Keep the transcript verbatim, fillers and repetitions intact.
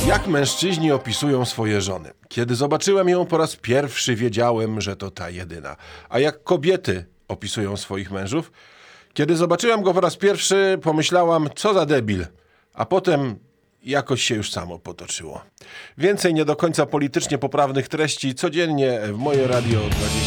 Jak mężczyźni opisują swoje żony? Kiedy zobaczyłem ją po raz pierwszy, wiedziałem, że to ta jedyna. A jak kobiety opisują swoich mężów? Kiedy zobaczyłem go po raz pierwszy, pomyślałam, co za debil. A potem jakoś się już samo potoczyło. Więcej nie do końca politycznie poprawnych treści codziennie w Moje Radio dwadzieścia.